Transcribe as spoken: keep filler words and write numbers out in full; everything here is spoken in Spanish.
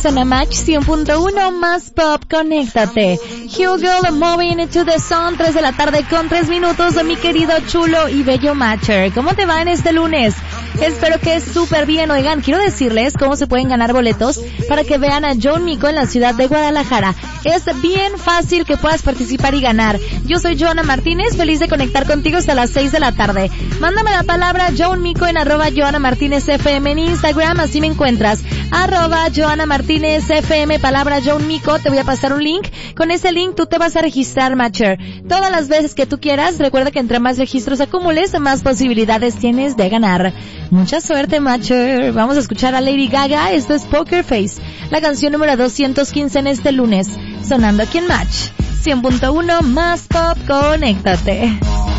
Zona Match cien punto uno más pop, conéctate. Hugo Moving into the Sun, tres de la tarde con tres minutos de mi querido chulo y bello Matcher. ¿Cómo te va en este lunes? Espero que súper bien. Oigan, quiero decirles cómo se pueden ganar boletos para que vean a John Mico en la ciudad de Guadalajara. Es bien fácil que puedas participar y ganar. Yo soy Joana Martínez, feliz de conectar contigo hasta las seis de la tarde. Mándame la palabra John Mico en arroba Joana Martínez F M en Instagram, así me encuentras. Arroba Joana Martínez F M, palabra John Mico, te voy a pasar un link. Con ese link tú te vas a registrar, Matcher. Todas las veces que tú quieras, recuerda que entre más registros acumules, más posibilidades tienes de ganar. Mucha suerte, Matcher. Vamos a escuchar a Lady Gaga, esto es Poker Face, la canción número doscientos quince en este lunes, sonando aquí en Match cien punto uno más pop, conéctate.